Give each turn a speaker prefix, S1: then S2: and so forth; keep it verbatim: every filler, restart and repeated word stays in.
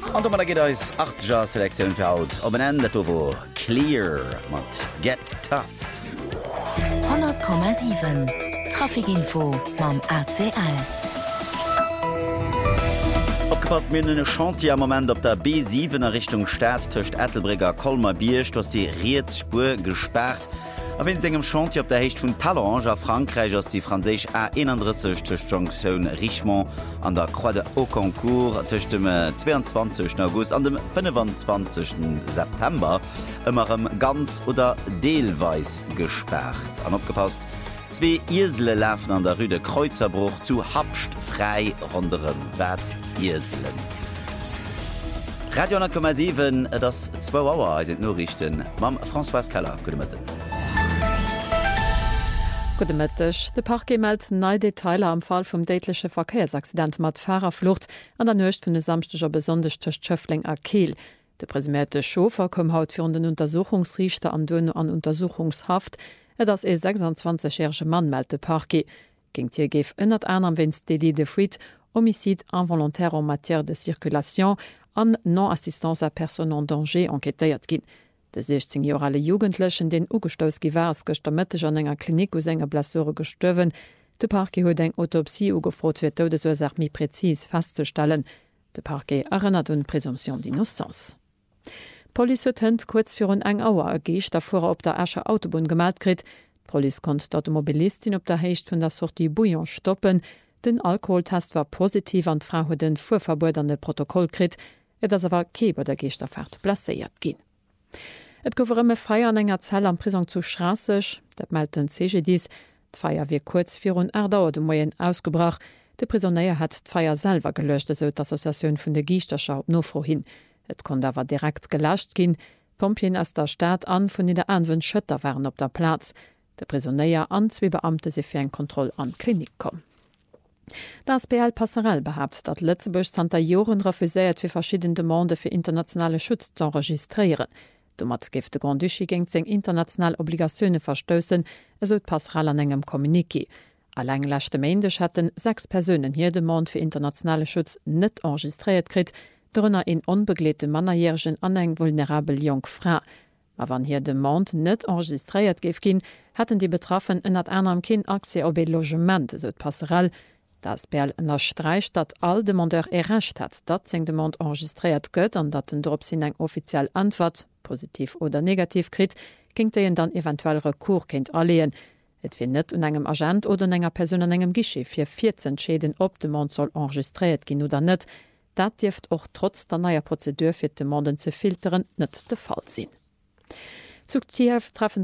S1: An der geht als acht Selektion für haut Ob en Ende wo Clear mat Get Tough
S2: hundert Komma sieben Trafikinfo mam A C L.
S1: Opgepasst mir eine Chantier am Moment op der B siebener Richtung Staat töcht Ethelbreger Kolmer Biercht, was die Rietspur gesperrt. A wenn engem Chantier op der Hecht vun Talange a Frankreich ass die Franzisch A einunddreißig töcht Jonction Richmond an der Croix de Haut-Concours töcht dem zweiundzwanzigsten August an dem fünfundzwanzigsten September ëmmerem ganz oder deelweis gesperrt. An opgepasst, zwei Isele läfen an der Rue de Kreuzerbruch zu hapscht frei ronderen Wettiselen. Radio hundert Komma sieben, das zwei Auer sind Nachrichten. Mam François Keller, guten Morgen.
S3: Guten Mittag. Der Parquet meldet neue Details am Fall vom tätlichen Verkehrsaccident mit Fahrerflucht an der Nacht von der Samstag besonders zwischen Schöffling und Kiel. Der präsumierte Chauffeur kommt heute für den Untersuchungsrichter an Dönne an Untersuchungshaft. Er ist ein sechsundzwanzigjähriger Mann, meldet der Parquet. Gegen die gibt unter anderem wegen Délit de fuite, Homicide involontaire en matière de circulation an Non-Assistance à personne en danger enquêtiert gin. De sechzehnjährige Jugendlichen, den ugestoß gewars gestamittech an enger Klinik aus enger Blessure gestøwen. De Parquet huet eng Autopsie ugefrot fir Todesursache mi präzis festzustellen. De Parquet erinnert un Präsumption d'innocence. Police huet hënd kurz vir un eng Auer ergeicht davor op der Ascher Autobahn gemeldt krit. Police konnte d'Automobilistin op der Hecht vun der Sortie Bouillon stoppen. Den Alkoholtest war positiv an Frau huet den Fuhrverbot an de Protokoll krit, et ass awer Keber der Geichterfahrt placéiert ginn. Et gouf ëmme Feier an enger Zell am Prison zu Strasseg, dat meldt den C G dis. D'Feier wie kurz vir un Erdauer de Moien ausgebrach. De Prisonnéier hat d'Feier selver gelöscht, eso d'Assoziatioun vun de Giichterschau op nofro hin. Et kon dawer direkt gelascht ginn. Pompien ass der Staat an vun in der anwen Schëtter waren op der Platz. De Prisonnéier an zwe Beamte se fir en Kontroll an Klinik kom. Das B L Passerell behabt, dat Lettzeburg Santa Joren refuséiert fir verschiedene Demande fir internationale Schutz zu enregistrieren. Domat gift de Grand Duchy géng seg international Obligationune verstössen, eso d Passerell an engem Kommuniké. Allein lächte Mäendech hätten sechs Personen hier Demande fir internationale Schutz net enregistriert krit, drënner en onbeglete Mannerjährgen an eng vulnerabel Jong Fra. Ma wann hier Demande net enregistriert geif ginn, hätten die Betroffen ënnert Änerm kin Aktie op e Logement, eso d Passerell. Das Bel ënnerstreicht, dat all Demandeur errecht hat, dat seg Demand enregistriert gëtt an dat den Drop sinn eng offiziell Antwort, positiv oder negativ krit, ginint eien dann eventuell Rekur kenint alleen. Et wie net un engem Agent oder enger Person an engem Gische fir vierzehn Schäden op Demand soll enregistriert gin oder net. Dat Dift och trotz der naier Prozedur fir Demanden ze filteren net de Fall sinn. Zu Kiew treffen